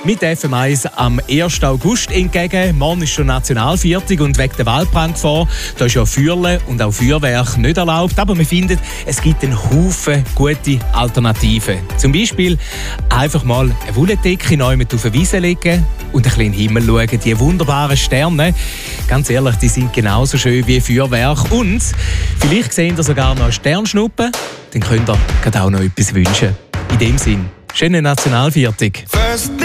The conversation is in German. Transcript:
mit FM1 am 1. August entgegen. Morgen ist schon Nationalviertag und wegen der Waldbrandgefahr da ist ja Feuerle und auch Feuerwerk nicht erlaubt. Aber wir finden, es gibt einen Haufen gute Alternativen. Zum Beispiel einfach mal eine Wolldecke neu mit auf eine Wiese legen und ein bisschen in den Himmel schauen. Die wunderbaren Sterne, ganz ehrlich, die sind genauso schön wie Feuerwerk. Und vielleicht sehen ihr sogar noch eine Sternschnuppe. Dann könnt ihr gerade auch noch etwas wünschen. In dem Sinn, schönen Nationalviertag.